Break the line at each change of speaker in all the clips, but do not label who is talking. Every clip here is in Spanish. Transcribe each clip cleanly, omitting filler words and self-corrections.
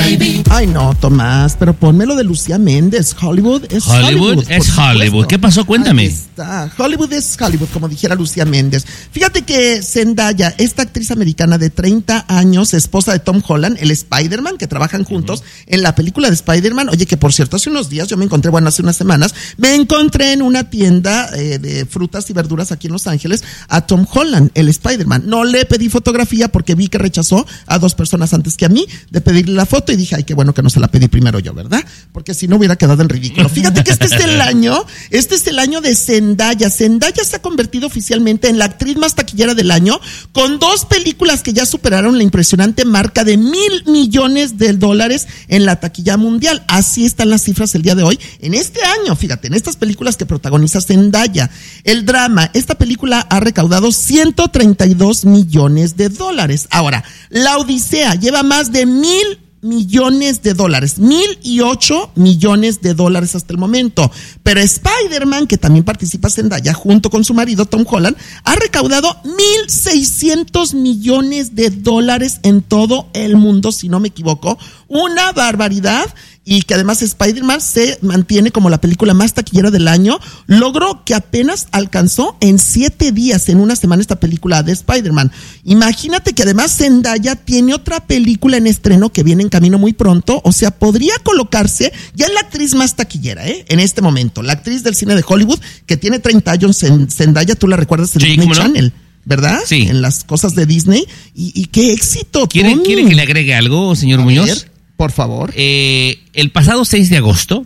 baby.
Ay, no, Tomás, pero ponmelo de Lucía Méndez. Hollywood es Hollywood.
Es Hollywood. ¿Qué pasó? Cuéntame.
Ahí está. Hollywood es Hollywood, como dijera Lucía Méndez. Fíjate que Zendaya, esta actriz americana de 30 años, esposa de Tom Holland, el Spider-Man, que trabajan juntos en la película de Spider-Man. Oye, que por cierto, hace unos días hace unas semanas, me encontré en una tienda de frutas y verduras aquí en Los Ángeles a Tom Holland, el Spider-Man. No le pedí fotografía porque vi que rechazó a 2 personas antes que a mí de pedirle la foto y dije, ay, qué bueno que no se la pedí primero yo, ¿verdad? Porque si no hubiera quedado en ridículo. Fíjate que este es el año de Zendaya. Zendaya se ha convertido oficialmente en la actriz más taquillera del año, con 2 películas que ya superaron la impresionante marca de $1,000 millones en la taquilla mundial. Así están las cifras el día de hoy. En este año, fíjate, en estas películas que protagoniza Zendaya. El drama, esta película ha recaudado $132 millones. Ahora, La Odisea lleva más de $1,000 millones, $1,008 millones hasta el momento. Pero Spider-Man, que también participa Zendaya junto con su marido Tom Holland, ha recaudado $1,600 millones en todo el mundo, si no me equivoco. Una barbaridad. Y que además Spider-Man se mantiene como la película más taquillera del año. Logró que apenas alcanzó en 7 días, en una semana, esta película de Spider-Man. Imagínate que además Zendaya tiene otra película en estreno que viene en camino muy pronto. O sea, podría colocarse ya en la actriz más taquillera, en este momento. La actriz del cine de Hollywood, que tiene 30 años, Zendaya, tú la recuerdas en Disney Channel, ¿verdad?
Sí.
En las cosas de Disney. Y qué éxito.
¿Quiere que le agregue algo, señor Muñoz?
Ver, por favor.
El pasado 6 de agosto,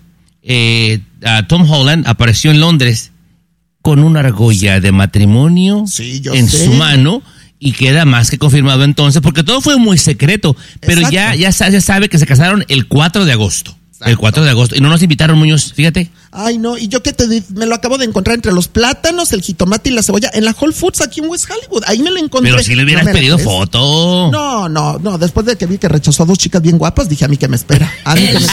Tom Holland apareció en Londres con una argolla de matrimonio en su mano, y queda más que confirmado entonces, porque todo fue muy secreto, pero ya se sabe que se casaron el 4 de agosto. Exacto. El 4 de agosto. Y no nos invitaron, Muñoz, fíjate.
Ay, no, y yo me lo acabo de encontrar entre los plátanos, el jitomate y la cebolla en la Whole Foods aquí en West Hollywood. Ahí me lo encontré.
Pero si le hubieras pedido foto.
No, después de que vi que rechazó a 2 chicas bien guapas, dije a mí que me espera. A mí que me